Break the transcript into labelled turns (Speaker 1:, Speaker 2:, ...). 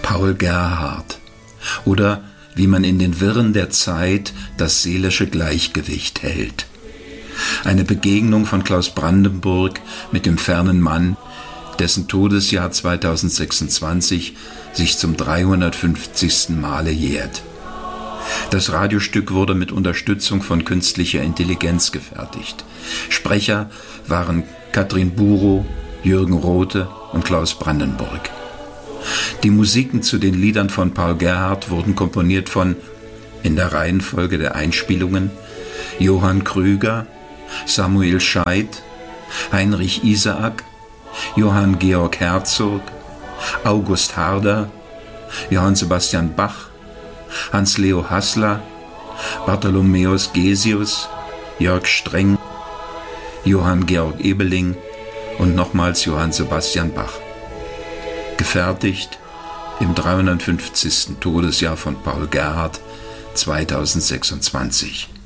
Speaker 1: Paul Gerhardt oder wie man in den Wirren der Zeit das seelische Gleichgewicht hält. Eine Begegnung von Klaus Brandenburg mit dem fernen Mann, dessen Todesjahr 2026 sich zum 350. Male jährt. Das Radiostück wurde mit Unterstützung von künstlicher Intelligenz gefertigt. Sprecher waren Katrin Burow, Jürgen Rothe und Klaus Brandenburg. Die Musiken zu den Liedern von Paul Gerhardt wurden komponiert von, in der Reihenfolge der Einspielungen, Johann Krüger, Samuel Scheidt, Heinrich Isaak, Johann Georg Herzog, August Harder, Johann Sebastian Bach, Hans-Leo Hassler, Bartholomäus Gesius, Jörg Streng, Johann Georg Ebeling und nochmals Johann Sebastian Bach. Gefertigt im 350. Todesjahr von Paul Gerhardt 2026.